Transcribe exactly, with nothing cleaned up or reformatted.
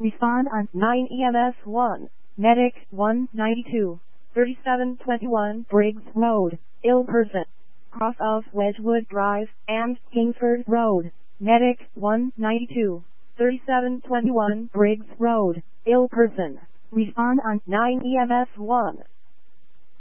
Respond on nine E M S one. Medic one ninety-two. thirty-seven twenty-one Briggs Road, ill person. Cross of Wedgwood Drive and Kingsford Road. Medic one ninety-two. thirty-seven twenty-one Briggs Road, ill person. Respond on nine E M S one.